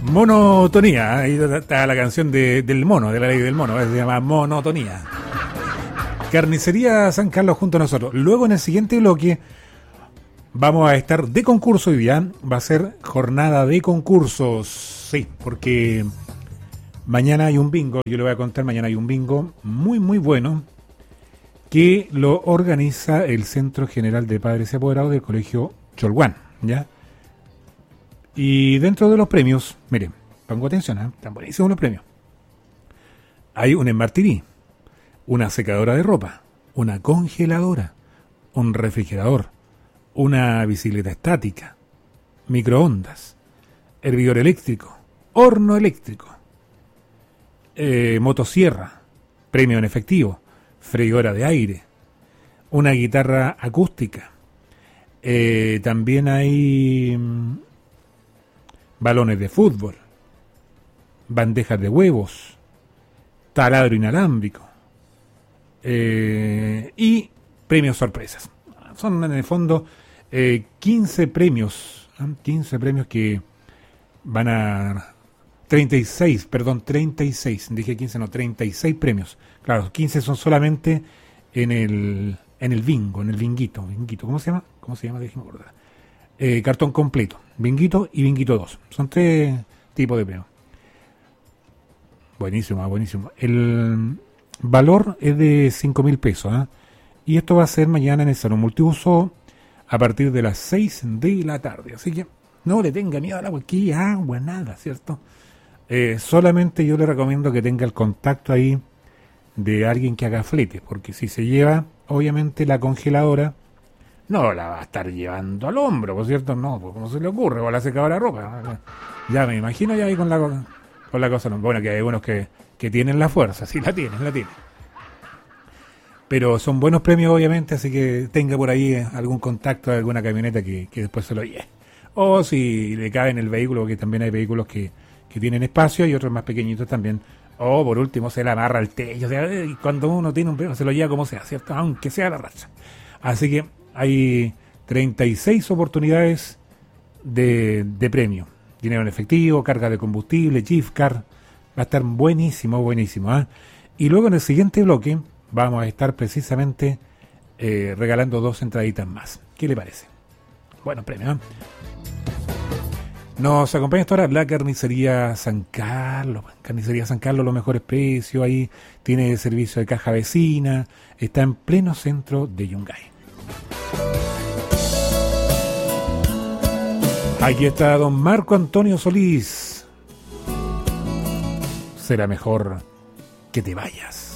Monotonía, ahí está la canción del mono, de la ley del mono, se llama Monotonía. Carnicería San Carlos junto a nosotros. Luego en el siguiente bloque vamos a estar de concurso hoy día. Va a ser jornada de concursos. Sí, porque mañana hay un bingo. Yo le voy a contar, mañana hay un bingo muy muy bueno que lo organiza el Centro General de Padres y Apoderados del Colegio Cholguán, ¿ya? Y dentro de los premios, miren, pongo atención, están buenísimos los premios. Hay un Smart TV, una secadora de ropa, una congeladora, un refrigerador, una bicicleta estática, microondas, hervidor eléctrico, horno eléctrico, motosierra, premio en efectivo, freidora de aire, una guitarra acústica. También hay balones de fútbol, bandejas de huevos, taladro inalámbrico y premios sorpresas. Son en el fondo 15 premios, 15 premios que van a 36, dije 15, no, 36 premios. Claro, 15 son solamente en el bingo, en el binguito, ¿cómo se llama? Déjeme acordar. Cartón completo, binguito y binguito 2. Son 3 tipos de premios. Buenísimo, buenísimo. El valor es de 5.000 pesos. Y esto va a ser mañana en el salón multiuso a partir de las 6 de la tarde. Así que no le tenga miedo al agua, aquí agua, nada, ¿cierto? Solamente yo le recomiendo que tenga el contacto ahí de alguien que haga flete, porque si se lleva, obviamente, la congeladora, no la va a estar llevando al hombro, ¿por cierto? No, pues ¿cómo se le ocurre? O la secadora de ropa. Ya me imagino ya ahí con la cosa. Bueno, que hay algunos que tienen la fuerza, sí, la tienen. Pero son buenos premios, obviamente, así que tenga por ahí algún contacto de alguna camioneta que después se lo lleve. O si le cabe en el vehículo, que también hay vehículos que tienen espacio y otros más pequeñitos también. O por último se le amarra al techo. O sea, cuando uno tiene un premio se lo lleva como sea, ¿cierto? Aunque sea la racha. Así que hay 36 oportunidades de premio. Dinero en efectivo, carga de combustible, gift card. Va a estar buenísimo. Y luego en el siguiente bloque vamos a estar precisamente regalando 2 entraditas más. ¿Qué le parece? Bueno, premio. Nos acompaña hasta ahora la Carnicería San Carlos. Carnicería San Carlos, los mejores precios. Ahí tiene servicio de caja vecina. Está en pleno centro de Yungay. Aquí está don Marco Antonio Solís. Será mejor que te vayas.